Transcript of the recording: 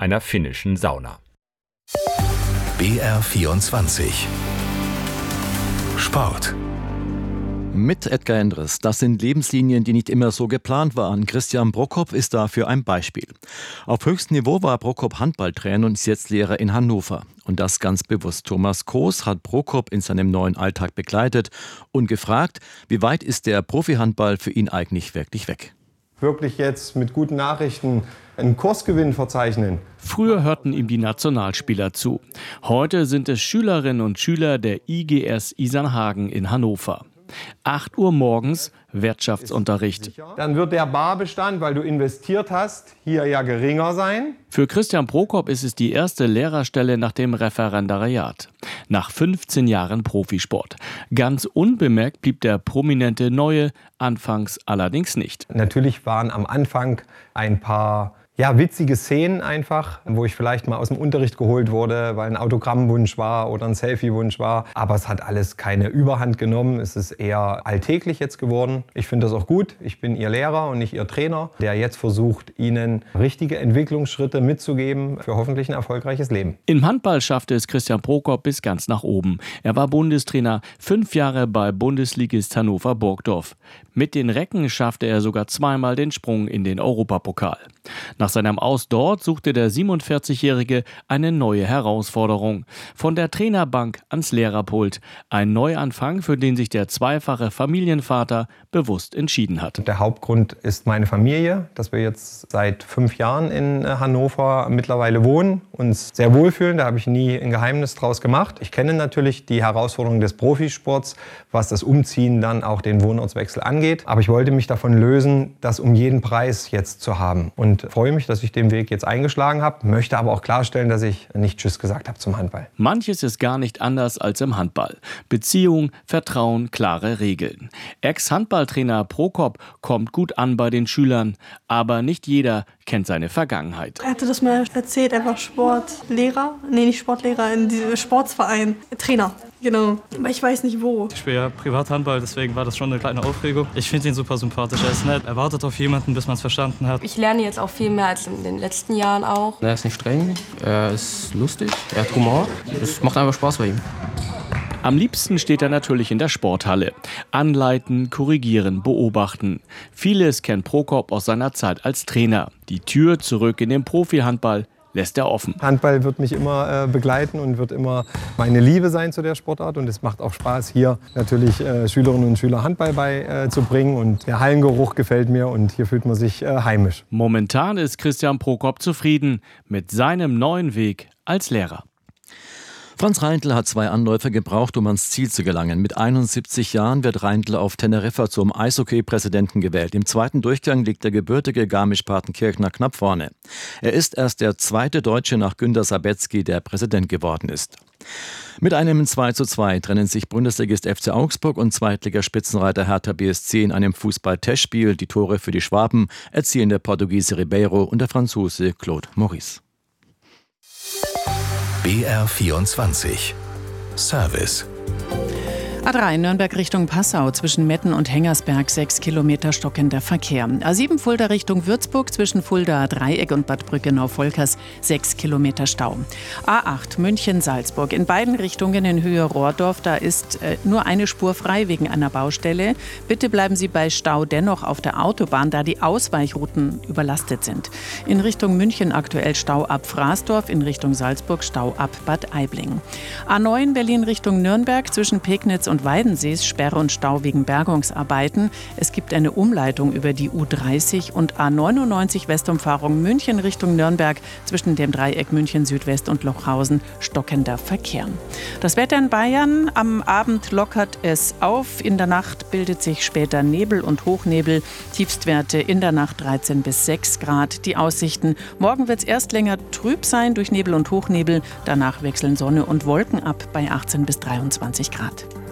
einer finnischen Sauna. BR24 Sport. Mit Edgar Endres. Das sind Lebenslinien, die nicht immer so geplant waren. Christian Prokop ist dafür ein Beispiel. Auf höchstem Niveau war Prokop Handballtrainer und ist jetzt Lehrer in Hannover. Und das ganz bewusst. Thomas Koos hat Prokop in seinem neuen Alltag begleitet und gefragt, wie weit ist der Profihandball für ihn eigentlich wirklich weg? Wirklich jetzt mit guten Nachrichten einen Kursgewinn verzeichnen. Früher hörten ihm die Nationalspieler zu. Heute sind es Schülerinnen und Schüler der IGS Isernhagen in Hannover. 8 Uhr morgens Wirtschaftsunterricht. Dann wird der Barbestand, weil du investiert hast, hier ja geringer sein. Für Christian Prokop ist es die erste Lehrerstelle nach dem Referendariat. Nach 15 Jahren Profisport. Ganz unbemerkt blieb der prominente Neue anfangs allerdings nicht. Natürlich waren am Anfang ein paar witzige Szenen einfach, wo ich vielleicht mal aus dem Unterricht geholt wurde, weil ein Autogrammwunsch war oder ein Selfiewunsch war. Aber es hat alles keine Überhand genommen. Es ist eher alltäglich jetzt geworden. Ich finde das auch gut. Ich bin Ihr Lehrer und nicht Ihr Trainer, der jetzt versucht, Ihnen richtige Entwicklungsschritte mitzugeben für hoffentlich ein erfolgreiches Leben. Im Handball schaffte es Christian Prokop bis ganz nach oben. Er war Bundestrainer, 5 Jahre bei Bundesligist Hannover Burgdorf. Mit den Recken schaffte er sogar zweimal den Sprung in den Europapokal. Nach seinem Aus dort suchte der 47-Jährige eine neue Herausforderung. Von der Trainerbank ans Lehrerpult. Ein Neuanfang, für den sich der zweifache Familienvater bewusst entschieden hat. Der Hauptgrund ist meine Familie, dass wir jetzt seit 5 Jahren in Hannover mittlerweile wohnen, uns sehr wohlfühlen. Da habe ich nie ein Geheimnis draus gemacht. Ich kenne natürlich die Herausforderungen des Profisports, was das Umziehen dann auch den Wohnortswechsel angeht. Aber ich wollte mich davon lösen, das um jeden Preis jetzt zu haben. Und freue mich, dass ich den Weg jetzt eingeschlagen habe, möchte aber auch klarstellen, dass ich nicht Tschüss gesagt habe zum Handball. Manches ist gar nicht anders als im Handball. Beziehung, Vertrauen, klare Regeln. Ex-Handballtrainer Prokop kommt gut an bei den Schülern, aber nicht jeder kennt seine Vergangenheit. Er hatte das mal erzählt, er war Sportlehrer, nicht Sportlehrer, in diesem Sportsverein, Trainer. Genau, aber ich weiß nicht wo. Ich spiele ja Privathandball, deswegen war das schon eine kleine Aufregung. Ich finde ihn super sympathisch, er ist nett, er wartet auf jemanden, bis man es verstanden hat. Ich lerne jetzt auch viel mehr als in den letzten Jahren auch. Er ist nicht streng, er ist lustig, er hat Humor, es macht einfach Spaß bei ihm. Am liebsten steht er natürlich in der Sporthalle. Anleiten, korrigieren, beobachten. Vieles kennt Prokop aus seiner Zeit als Trainer. Die Tür zurück in den Profihandball lässt er offen. Handball wird mich immer begleiten und wird immer meine Liebe sein zu der Sportart. Und es macht auch Spaß, hier natürlich Schülerinnen und Schüler Handball beizubringen. Und der Hallengeruch gefällt mir und hier fühlt man sich heimisch. Momentan ist Christian Prokop zufrieden mit seinem neuen Weg als Lehrer. Franz Reintl hat 2 Anläufe gebraucht, um ans Ziel zu gelangen. Mit 71 Jahren wird Reintl auf Teneriffa zum Eishockey-Präsidenten gewählt. Im zweiten Durchgang liegt der gebürtige Garmisch-Partenkirchner knapp vorne. Er ist erst der zweite Deutsche nach Günter Sabetzky, der Präsident geworden ist. Mit einem 2:2 trennen sich Bundesligist FC Augsburg und Zweitligaspitzenreiter Hertha BSC in einem Fußball-Testspiel. Die Tore für die Schwaben erzielen der Portugiese Ribeiro und der Franzose Claude Maurice. BR24 Service. A3 Nürnberg Richtung Passau zwischen Metten und Hengersberg 6 Kilometer stockender Verkehr. A7 Fulda Richtung Würzburg zwischen Fulda Dreieck und Bad Brückenau-Volkers 6 Kilometer Stau. A8 München-Salzburg in beiden Richtungen in Höhe Rohrdorf. Da ist nur eine Spur frei wegen einer Baustelle. Bitte bleiben Sie bei Stau dennoch auf der Autobahn, da die Ausweichrouten überlastet sind. In Richtung München aktuell Stau ab Fraßdorf, in Richtung Salzburg Stau ab Bad Aibling. A9 Berlin Richtung Nürnberg zwischen Pegnitz und Weidensees Sperre und Stau wegen Bergungsarbeiten. Es gibt eine Umleitung über die U30 und A99 Westumfahrung München Richtung Nürnberg zwischen dem Dreieck München Südwest und Lochhausen stockender Verkehr. Das Wetter in Bayern: Am Abend lockert es auf, in der Nacht bildet sich später Nebel und Hochnebel. Tiefstwerte in der Nacht 13 bis 6 Grad. Die Aussichten: Morgen wird es erst länger trüb sein durch Nebel und Hochnebel. Danach wechseln Sonne und Wolken ab bei 18 bis 23 Grad.